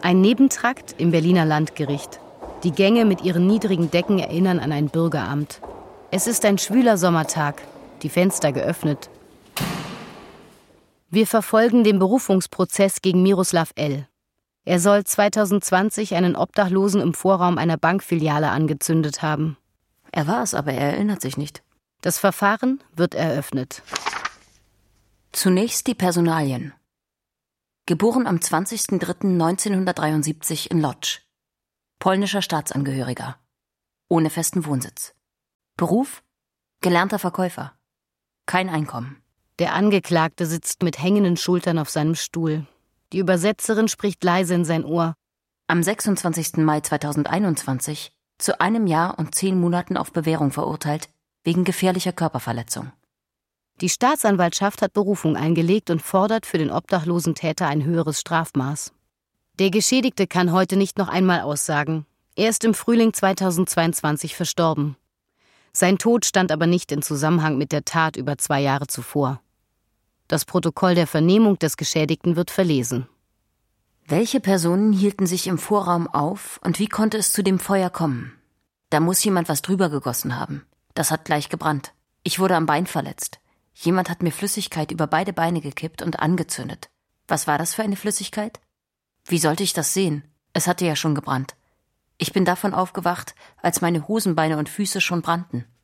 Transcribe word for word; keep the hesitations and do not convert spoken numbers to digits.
Ein Nebentrakt im Berliner Landgericht. Die Gänge mit ihren niedrigen Decken erinnern an ein Bürgeramt. Es ist ein schwüler Sommertag, die Fenster geöffnet. Wir verfolgen den Berufungsprozess gegen Miroslav L. Er soll zweitausendzwanzig einen Obdachlosen im Vorraum einer Bankfiliale angezündet haben. Er war es, aber er erinnert sich nicht. Das Verfahren wird eröffnet. Zunächst die Personalien. Geboren am zwanzigsten dritten neunzehnhundertdreiundsiebzig in Lodz. Polnischer Staatsangehöriger. Ohne festen Wohnsitz. Beruf? Gelernter Verkäufer. Kein Einkommen. Der Angeklagte sitzt mit hängenden Schultern auf seinem Stuhl. Die Übersetzerin spricht leise in sein Ohr. Am sechsundzwanzigsten Mai zweitausendeinundzwanzig zu einem Jahr und zehn Monaten auf Bewährung verurteilt, wegen gefährlicher Körperverletzung. Die Staatsanwaltschaft hat Berufung eingelegt und fordert für den obdachlosen Täter ein höheres Strafmaß. Der Geschädigte kann heute nicht noch einmal aussagen. Er ist im Frühling zweitausendzweiundzwanzig verstorben. Sein Tod stand aber nicht in Zusammenhang mit der Tat über zwei Jahre zuvor. Das Protokoll der Vernehmung des Geschädigten wird verlesen. Welche Personen hielten sich im Vorraum auf und wie konnte es zu dem Feuer kommen? Da muss jemand was drüber gegossen haben. Das hat gleich gebrannt. Ich wurde am Bein verletzt. Jemand hat mir Flüssigkeit über beide Beine gekippt und angezündet. Was war das für eine Flüssigkeit? Wie sollte ich das sehen? Es hatte ja schon gebrannt. Ich bin davon aufgewacht, als meine Hosenbeine und Füße schon brannten.